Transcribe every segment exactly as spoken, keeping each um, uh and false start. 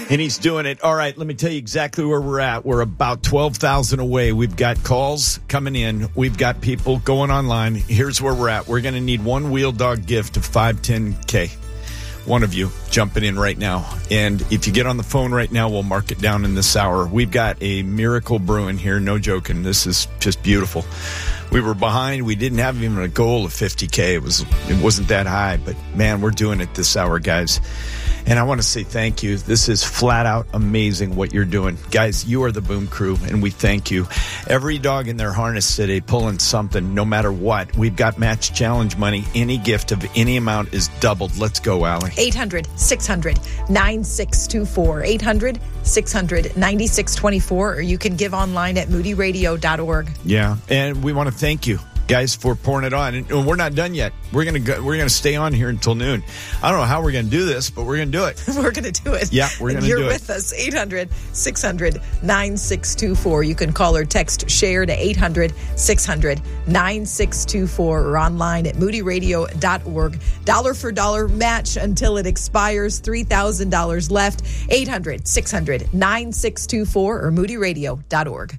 And he's doing it. All right, let me tell you exactly where we're at. We're about twelve thousand away. We've got calls coming in. We've got people going online. Here's where we're at. We're going to need one Wheel Dog gift of five ten K. One of you jumping in right now. And if you get on the phone right now, we'll mark it down in this hour. We've got a miracle brewing here. No joking. This is just beautiful. We were behind. We didn't have even a goal of fifty K. It was, it wasn't that high. But, man, we're doing it this hour, guys. And I want to say thank you. This is flat out amazing what you're doing. Guys, you are the Boom Crew, and we thank you. Every dog in their harness today pulling something, no matter what. We've got match challenge money. Any gift of any amount is doubled. Let's go, Allie. eight hundred, six hundred, nine six two four. eight hundred, six hundred, nine six two four. Or you can give online at moody radio dot org. Yeah, and we want to thank you, guys, for pouring it on. And we're not done yet. We're gonna go, we're gonna stay on here until noon. I don't know how we're gonna do this, but we're gonna do it. We're gonna do it. Yeah, we're gonna do it. You're with us. eight hundred, six hundred, nine six two four. You can call or text share to eight hundred, six hundred, nine six two four or online at moody radio dot org. Dollar for dollar match until it expires. three thousand dollars left. eight hundred, six hundred, nine six two four or moody radio dot org.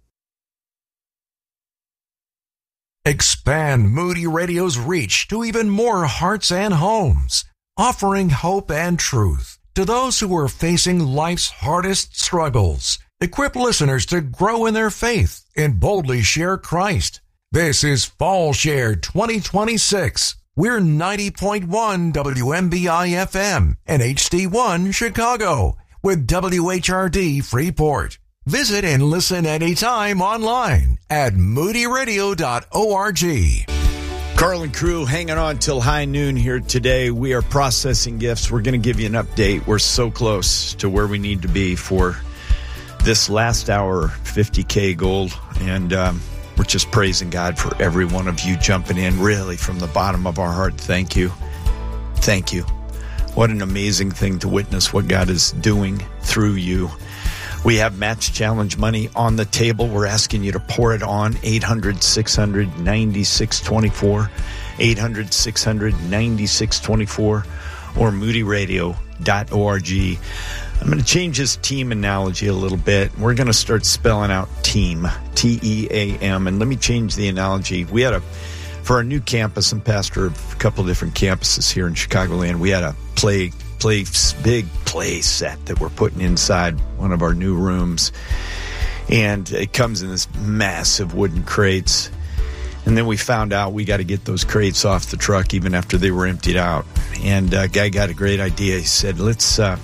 Expand Moody Radio's reach to even more hearts and homes, offering hope and truth to those who are facing life's hardest struggles. Equip listeners to grow in their faith and boldly share Christ. This is Fall Share twenty twenty-six. We're ninety point one W M B I F M and H D one Chicago with W H R D Freeport. Visit and listen anytime online at moody radio dot org. Carl and crew hanging on till high noon here today. We are processing gifts. We're going to give you an update. We're so close to where we need to be for this last hour, fifty K goal. And um, we're just praising God for every one of you jumping in, really, from the bottom of our heart. Thank you. Thank you. What an amazing thing to witness what God is doing through you. We have match challenge money on the table. We're asking you to pour it on. eight hundred, six hundred, nine six two four. eight hundred, six hundred, nine six two four or moody radio dot org. I'm going to change this team analogy a little bit. We're going to start spelling out team, T E A M. And let me change the analogy. We had a, for our new campus, and pastor of a couple different campuses here in Chicagoland, we had a play Play, big play set that we're putting inside one of our new rooms, and it comes in this massive wooden crates. And then we found out we got to get those crates off the truck even after they were emptied out. And a uh, guy got a great idea. He said, "Let's uh,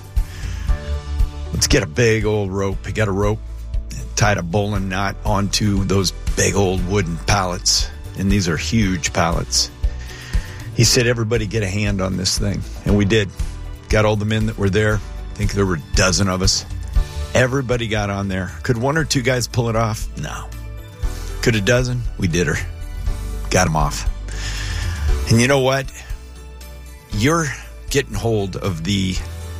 let's get a big old rope." He got a rope, tied a bowling knot onto those big old wooden pallets, and these are huge pallets. He said, "Everybody get a hand on this thing," and we did. Got all the men that were there. I think there were a dozen of us. Everybody got on there. Could one or two guys pull it off? No. Could a dozen? We did her. Got them off. And you know what? You're getting hold of the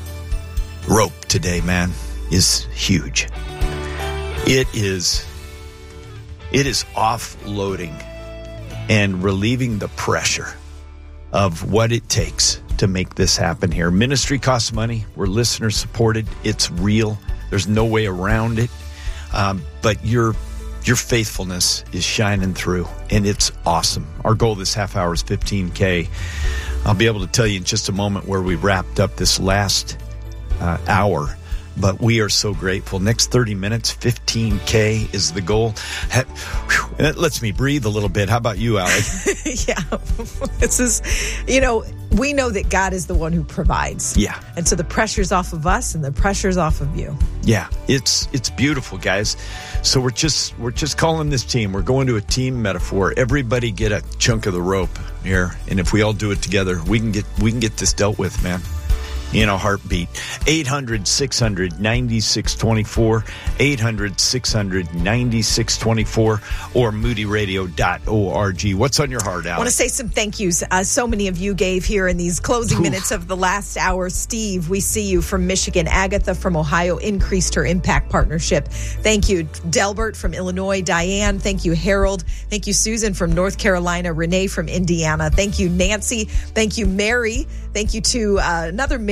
rope today, man, is huge. It is, it is offloading and relieving the pressure of what it takes to make this happen here. Ministry costs money. We're listener supported. It's real. There's no way around it. Um, but your your faithfulness is shining through, and it's awesome. Our goal this half hour is fifteen K. I'll be able to tell you in just a moment where we wrapped up this last uh, hour. But we are so grateful. Next thirty minutes, fifteen K is the goal. That lets me breathe a little bit. How about you, Allie? Yeah. This is, you know, we know that God is the one who provides. Yeah. And so the pressure's off of us and the pressure's off of you. Yeah. It's it's beautiful, guys. So we're just we're just calling this team. We're going to a team metaphor. Everybody get a chunk of the rope here. And if we all do it together, we can get we can get this dealt with, man. In a heartbeat. eight hundred, six hundred, nine six two four, eight hundred, six hundred, nine six two four, or moody radio dot org. What's on your heart, Allie? I want to say some thank yous. Uh, so many of you gave here in these closing Oof. minutes of the last hour. Steve, we see you from Michigan. Agatha from Ohio increased her impact partnership. Thank you. Delbert from Illinois. Diane. Thank you, Harold. Thank you, Susan from North Carolina. Renee from Indiana. Thank you, Nancy. Thank you, Mary. Thank you to uh, another Mary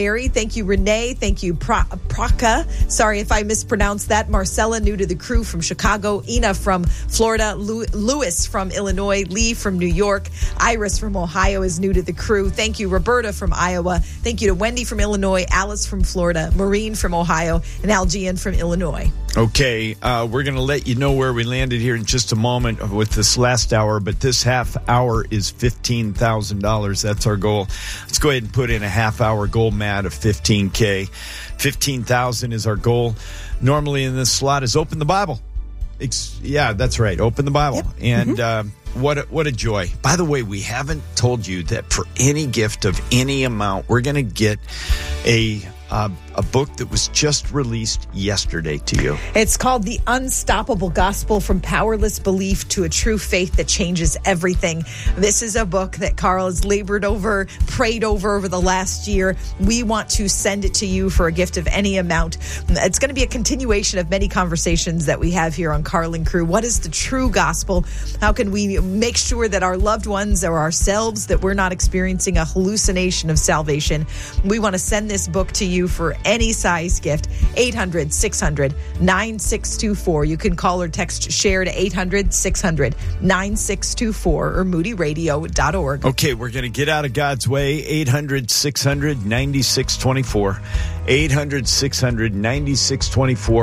Sherry. Thank you, Renee. Thank you, Pro- Praka. Sorry if I mispronounced that. Marcella, new to the crew from Chicago. Ina from Florida. Lu- Lewis from Illinois. Lee from New York. Iris from Ohio is new to the crew. Thank you, Roberta from Iowa. Thank you to Wendy from Illinois. Alice from Florida. Maureen from Ohio. And Algian from Illinois. Okay, uh, we're going to let you know where we landed here in just a moment with this last hour, but this half hour is fifteen thousand dollars. That's our goal. Let's go ahead and put in a half hour goal, Matt, of fifteen K. fifteen thousand is our goal. Normally in this slot is Open the Bible. It's, yeah, that's right. Open the Bible. Yep. And mm-hmm. uh, what, a, what a joy. By the way, we haven't told you that for any gift of any amount, we're going to get a... Uh, a book that was just released yesterday to you. It's called The Unstoppable Gospel, From Powerless Belief to a True Faith That Changes Everything. This is a book that Carl has labored over, prayed over over the last year. We want to send it to you for a gift of any amount. It's going to be a continuation of many conversations that we have here on Carl and Crew. What is the true gospel? How can we make sure that our loved ones or ourselves, that we're not experiencing a hallucination of salvation? We want to send this book to you for any size gift. eight hundred, six hundred, nine six two four. You can call or text share to eight hundred, six hundred, nine six two four or moody radio dot org. Okay, we're going to get out of God's way. eight hundred, six hundred, nine six two four. eight hundred, six hundred, nine six two four.